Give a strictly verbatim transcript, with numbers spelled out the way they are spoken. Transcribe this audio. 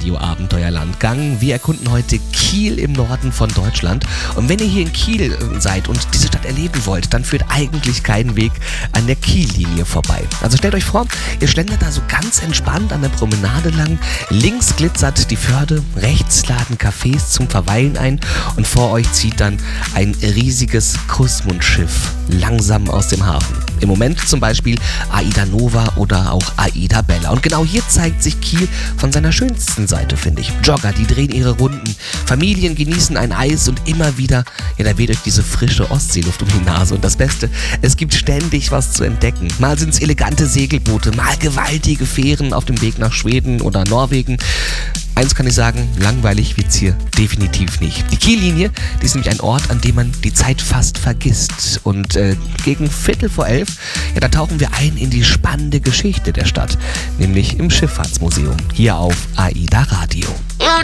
Radioabenteuerlandgang. Wir erkunden heute Kiel im Norden von Deutschland. Und wenn ihr hier in Kiel seid und diese Stadt erleben wollt, dann führt eigentlich kein Weg an der Kiellinie vorbei. Also stellt euch vor, ihr schlendert da so ganz entspannt an der Promenade lang. Links glitzert die Förde, rechts laden Cafés zum Verweilen ein und vor euch zieht dann ein riesiges Kussmundschiff langsam aus dem Hafen. Im Moment zum Beispiel Aida Nova oder auch Aida Bella. Und genau hier zeigt sich Kiel von seiner schönsten Seite, finde ich. Jogger, die drehen ihre Runden. Familien genießen ein Eis und immer wieder, ja, da weht euch diese frische Ostseeluft um die Nase. Und das Beste, es gibt ständig was zu entdecken. Mal sind es elegante Segelboote, mal gewaltige Fähren auf dem Weg nach Schweden oder Norwegen. Eins kann ich sagen, langweilig wird's hier definitiv nicht. Die Kiellinie, die ist nämlich ein Ort, an dem man die Zeit fast vergisst. Und äh, gegen Viertel vor elf, ja, da tauchen wir ein in die spannende Geschichte der Stadt, nämlich im Schifffahrtsmuseum, hier auf AIDA Radio.